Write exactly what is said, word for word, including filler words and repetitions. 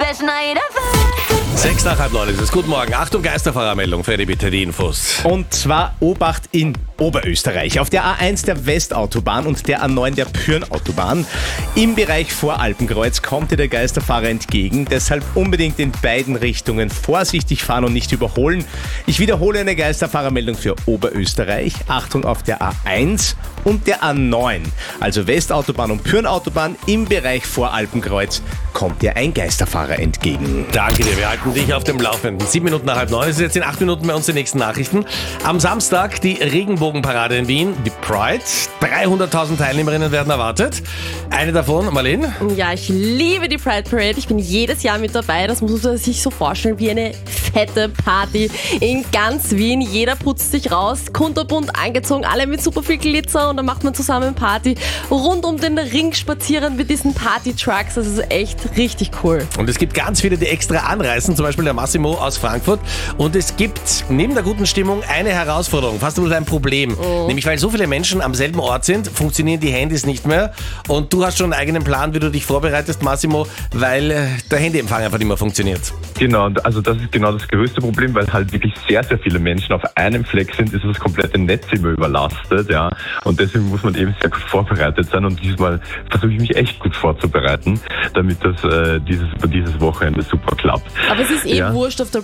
best night ever. Sechs nach halb neun ist es. Guten Morgen. Achtung, Geisterfahrermeldung. Freddy, bitte die Infos. Und zwar Obacht in Oberösterreich. Auf der A eins der Westautobahn und der A neun der Pyrn-Autobahn. Im Bereich Voralpenkreuz kommt dir der Geisterfahrer entgegen. Deshalb unbedingt in beiden Richtungen vorsichtig fahren und nicht überholen. Ich wiederhole eine Geisterfahrermeldung für Oberösterreich. Achtung auf der A eins und der A neun. Also Westautobahn und Pyrn-Autobahn. Im Bereich Voralpenkreuz kommt dir ein Geisterfahrer entgegen. Danke dir, wir halten dich auf dem Laufenden. Sieben Minuten nach halb neun, es ist jetzt in acht Minuten bei uns die nächsten Nachrichten. Am Samstag die Regenbogenparade in Wien, die Pride. dreihunderttausend Teilnehmerinnen werden erwartet. Eine davon, Marlene. Ja, ich liebe die Pride Parade. Ich bin jedes Jahr mit dabei. Das muss man sich so vorstellen wie eine fette Party in ganz Wien. Jeder putzt sich raus, kunterbunt angezogen, alle mit super viel Glitzer und dann macht man zusammen Party. Rund um den Ring spazieren mit diesen Party-Trucks. Das ist echt richtig cool. Und es gibt ganz viele, die extra anreisen, zum Beispiel der Massimo aus Frankfurt. Und es gibt neben der guten Stimmung eine Herausforderung, fast nur ein Problem. Oh. Nämlich, weil so viele Menschen am selben Ort sind, funktionieren die Handys nicht mehr. Und du hast schon einen eigenen Plan, wie du dich vorbereitest, Massimo, weil äh, der Handyempfang einfach nicht mehr funktioniert. Genau, also das ist genau das größte Problem, weil halt wirklich sehr, sehr viele Menschen auf einem Fleck sind, ist das komplette Netz immer überlastet, ja. Und deswegen muss man eben sehr gut vorbereitet sein und diesmal versuche ich mich echt gut vorzubereiten, damit das äh, dieses, dieses Wochenende super klappt. Aber es ist eh ja. wurscht, auf der